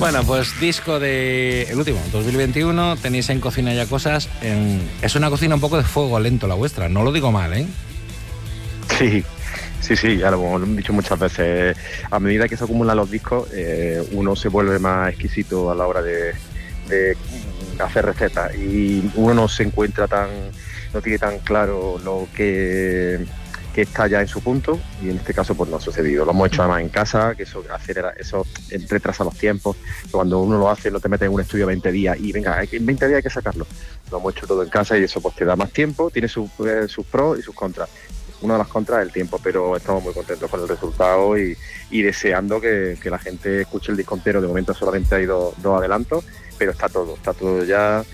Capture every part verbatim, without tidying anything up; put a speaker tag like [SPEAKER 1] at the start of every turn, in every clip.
[SPEAKER 1] Bueno, pues disco de el último, dos mil veintiuno, tenéis en Cocina Ya Cosas. En... Es una cocina un poco de fuego lento la vuestra, no lo digo mal, ¿eh?
[SPEAKER 2] Sí, sí, sí, ya lo hemos dicho muchas veces. A medida que se acumulan los discos, eh, uno se vuelve más exquisito a la hora de, de hacer recetas y uno no se encuentra tan, no tiene tan claro lo que... que está ya en su punto, y en este caso pues no ha sucedido. Lo hemos hecho además en casa, que eso acelera, eso retrasa los tiempos. Cuando uno lo hace, no te metes en un estudio veinte días y venga, en veinte días hay que sacarlo. Lo hemos hecho todo en casa y eso pues te da más tiempo, tiene sus, eh, sus pros y sus contras. Una de las contras es el tiempo, pero estamos muy contentos con el resultado y, y deseando que, que la gente escuche el disco entero. De momento solamente hay dos, dos adelantos, pero está todo, está todo ya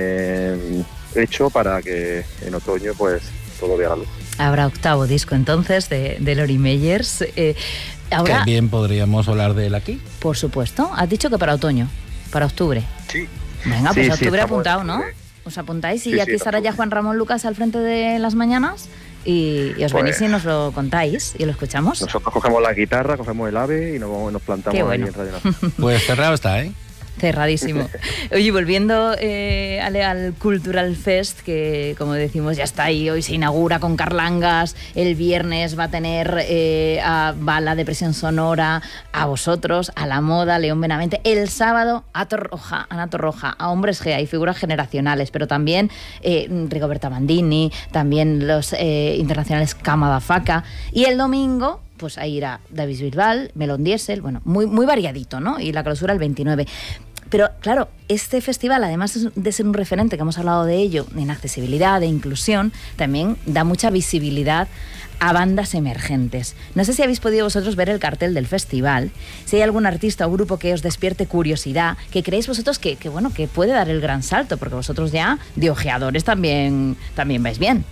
[SPEAKER 2] eh, hecho para que en otoño pues todo vea la luz.
[SPEAKER 3] Habrá octavo disco entonces de, de Lori Meyers. Eh, ahora,
[SPEAKER 1] que bien podríamos hablar de él aquí.
[SPEAKER 3] Por supuesto. Has dicho que para otoño, para octubre.
[SPEAKER 2] Sí.
[SPEAKER 3] Venga, pues
[SPEAKER 2] sí,
[SPEAKER 3] octubre
[SPEAKER 2] sí,
[SPEAKER 3] apuntado, ¿no?
[SPEAKER 2] octubre.
[SPEAKER 3] Os apuntáis y
[SPEAKER 2] sí,
[SPEAKER 3] aquí
[SPEAKER 2] sí,
[SPEAKER 3] estará ya Juan Ramón Lucas al frente de las mañanas y, y os
[SPEAKER 2] pues,
[SPEAKER 3] venís y nos lo contáis y lo escuchamos.
[SPEAKER 2] Nosotros cogemos la guitarra, cogemos el ave y nos, nos plantamos
[SPEAKER 3] Qué bueno.
[SPEAKER 2] ahí en Radio Nacional.
[SPEAKER 1] Pues cerrado está, ¿eh?
[SPEAKER 3] Cerradísimo. Oye, volviendo eh, al, al Cultural Fest, que como decimos ya está ahí, hoy se inaugura con Carlangas, el viernes va a tener eh, a Bala de Presión Sonora, a vosotros, a La Moda, León Benavente, el sábado a Torroja, Ana Torroja, a Hombres G, hay figuras generacionales, pero también eh, Rigoberta Bandini, también los eh, internacionales Cama da Faca, y el domingo pues ahí irá David Bisbal, Melón Diesel, bueno, muy, muy variadito, ¿no? Y la clausura el veintinueve. Pero claro, este festival, además de ser un referente, que hemos hablado de ello, en accesibilidad, de inclusión, también da mucha visibilidad a bandas emergentes. No sé si habéis podido vosotros ver el cartel del festival, si hay algún artista o grupo que os despierte curiosidad, que creéis vosotros que, que, bueno, que puede dar el gran salto, porque vosotros ya de ojeadores también, también vais bien.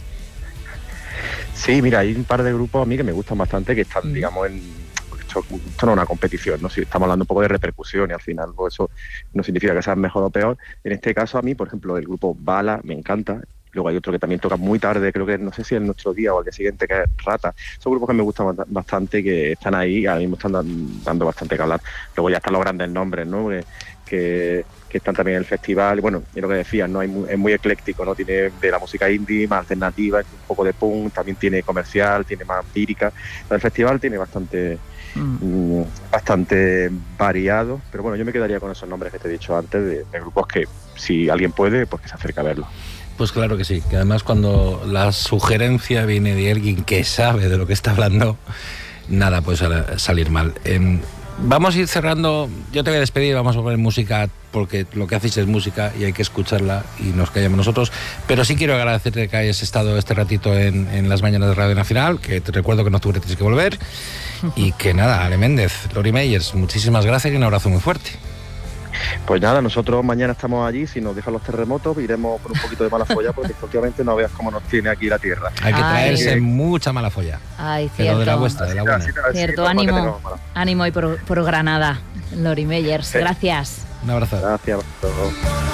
[SPEAKER 2] Sí, mira, hay un par de grupos a mí que me gustan bastante, que están, mm. digamos, en... Esto, esto no es una competición, ¿no? Si estamos hablando un poco de repercusión y al final pues eso no significa que sea mejor o peor. En este caso a mí, por ejemplo, el grupo Bala me encanta. Luego hay otro que también toca muy tarde, creo que no sé si es nuestro día o al día siguiente, que es Rata. Son grupos que me gustan bastante, que están ahí, ahora mismo están dando bastante que hablar. Luego ya están los grandes nombres, ¿no? Que, que, que están también en el festival. Bueno, y lo que decías, ¿no? Hay muy, es muy ecléctico, ¿no? Tiene de la música indie, más alternativa, un poco de punk, también tiene comercial, tiene más lírica. El festival tiene bastante... Mm. bastante variado, pero bueno, yo me quedaría con esos nombres que te he dicho antes de, de grupos que si alguien puede, pues que se acerque a verlo.
[SPEAKER 1] Pues claro que sí, que además cuando la sugerencia viene de alguien que sabe de lo que está hablando, nada puede salir mal. Eh, vamos a ir cerrando, yo te voy a despedir, vamos a poner música porque lo que hacéis es música y hay que escucharla y nos callamos nosotros, pero sí quiero agradecerte que hayas estado este ratito en, en las mañanas de Radio Nacional, que te recuerdo que en octubre tienes que volver. Y que nada, Ale Méndez, Lori Meyers, muchísimas gracias y un abrazo muy fuerte.
[SPEAKER 2] Pues nada, nosotros mañana estamos allí, si nos dejan los terremotos, iremos por un poquito de mala folla, porque efectivamente no veas cómo nos tiene aquí la tierra.
[SPEAKER 1] Hay que traerse
[SPEAKER 3] Ay.
[SPEAKER 1] mucha mala folla.
[SPEAKER 3] Ay, cierto.
[SPEAKER 1] Pero de la vuestra, de la buena.
[SPEAKER 2] Sí, sí, sí,
[SPEAKER 3] Cierto,
[SPEAKER 2] sí,
[SPEAKER 3] ánimo, ánimo y por, por Granada, Lori Meyers,
[SPEAKER 1] Sí.
[SPEAKER 3] gracias.
[SPEAKER 1] Un abrazo.
[SPEAKER 2] Gracias a todos.